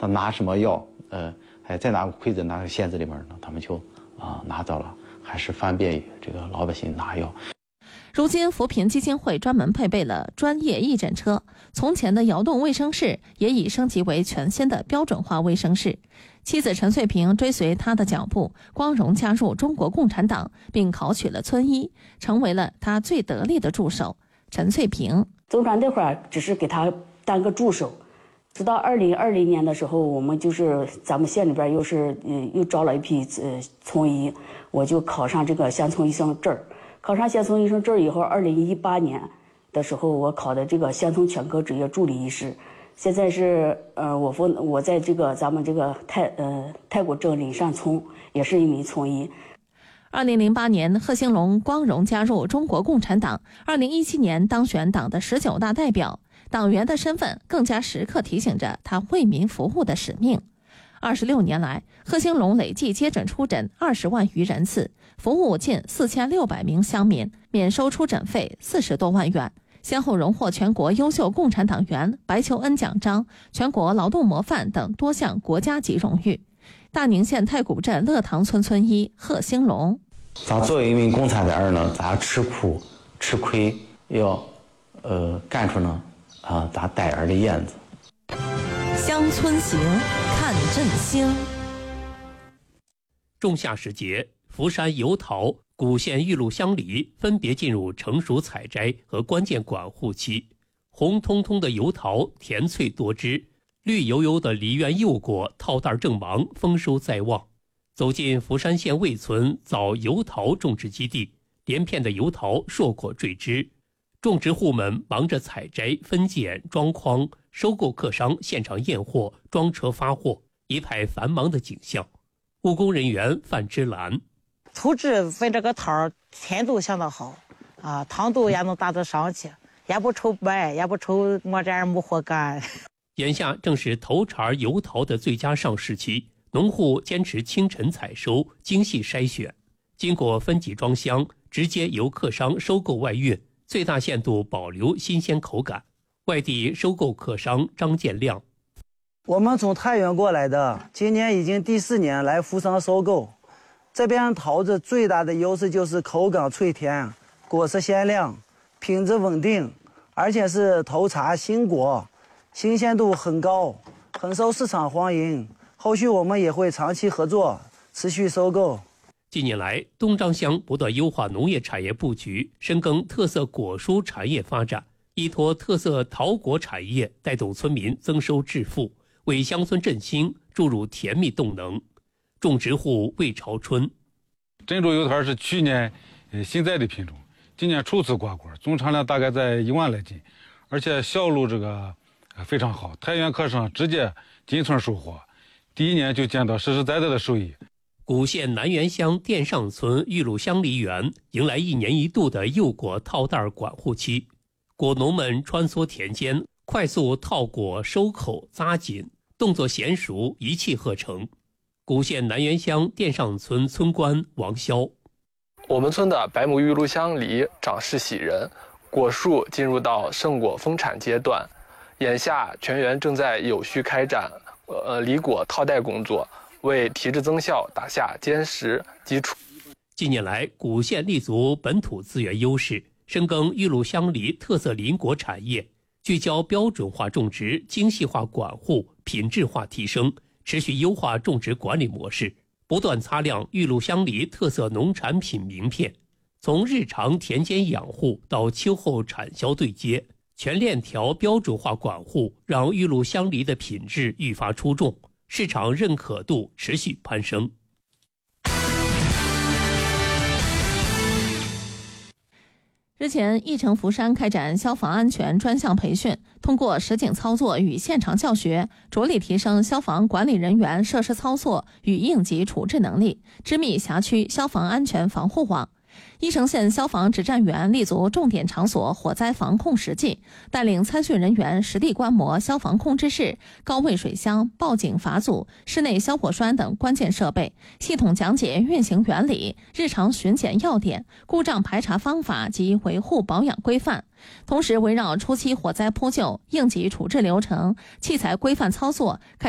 他拿什么药，还再拿个盔子拿个匣子里面呢，他们就拿到了，还是方便于这个老百姓拿药。 如今扶贫基金会专门配备了专业义诊车，从前的窑洞卫生室也已升级为全新的标准化卫生室。妻子陈翠萍追随他的脚步，光荣加入中国共产党，并考取了村医，成为了他最得力的助手。陈翠萍总长那会儿只是给他当个助手，直到2020年的时候，我们就是咱们县里边又招了一批村医，我就考上这个乡村医生证。考上乡村医生证以后，2018年的时候，我考的这个乡村全科职业助理医师。现在是我在这个咱们这个太谷镇岭上村也是一名村医。 2008年，贺兴龙光荣加入中国共产党，2017年当选党的19大代表，党员的身份更加时刻提醒着他为民服务的使命。26年来，贺兴龙累计接诊出诊20万余人次，服务近4600名乡民，免收出诊费40多万元，先后荣获全国优秀共产党员白求恩奖章、全国劳动模范等多项国家级荣誉。大宁县太谷镇乐塘村村医贺兴龙： 咱作为一名共产党人呢，咱吃苦吃亏，要干出呢咱党人的样子。 乡村行，看振兴。 仲夏时节，福山、油桃、古县玉鹿乡里分别进入成熟采摘和关键管护期。红彤彤的油桃甜脆多汁，绿油油的梨园柚果套袋正忙，丰收在望。走进福山县魏村枣油桃种植基地，连片的油桃硕果坠枝，种植户们忙着采摘、分拣、装筐，收购客商现场验货、装车发货，一派繁忙的景象。务工人员范芝兰： 土质分这个桃甜度相当好糖度也能达得上去，也不愁白，也不愁我这儿没活干。 眼下正是头茬油桃的最佳上市期，农户坚持清晨采收，精细筛选，经过分级装箱，直接由客商收购外运，最大限度保留新鲜口感。外地收购客商张建亮： 我们从太原过来的，今年已经第4年来福山收购。这边桃子最大的优势就是口感脆甜，果实鲜亮，品质稳定，而且是头茬新果，新鲜度很高，很受市场欢迎。后续我们也会长期合作，持续收购。 近年来，东张乡不断优化农业产业布局，深耕特色果蔬产业发展，依托特色桃果产业，带动村民增收致富，为乡村振兴注入甜蜜动能。种植户魏朝春： 珍珠油桃是去年新栽的品种，今年初次挂果，总产量大概在1万来斤，而且销路这个非常好，太原客商直接进村收货，第1年就见到实实在在的收益。 古县南园乡店上村玉鹿乡梨园迎来1年1度的柚果套袋管护期，果农们穿梭田间，快速套果、收口、扎紧，动作娴熟，一气呵成。古县南园乡店上村村官王潇： 我们村的白母玉鹿香梨长势喜人，果树进入到盛果丰产阶段，眼下全园正在有序开展梨果套袋工作，为提质增效打下坚实基础。 近年来，古县立足本土资源优势，深耕玉鹿乡梨特色林果产业，聚焦标准化种植、精细化管护、品质化提升，持续优化种植管理模式，不断擦亮玉鹿乡梨特色农产品名片。从日常田间养护到秋后产销对接，全链条标准化管护，让玉鹿乡梨的品质愈发出众，市场认可度持续攀升。 日前，义城福山开展消防安全专项培训，通过实景操作与现场教学，着力提升消防管理人员设施操作与应急处置能力，织密辖区消防安全防护网。义城县消防指战员立足重点场所火灾防控实际，带领参训人员实地观摩消防控制室、高位水箱、报警阀组、室内消火栓等关键设备，系统讲解运行原理、日常巡检要点、故障排查方法及维护保养规范。同时，围绕初期火灾扑救、应急处置流程、器材规范操作，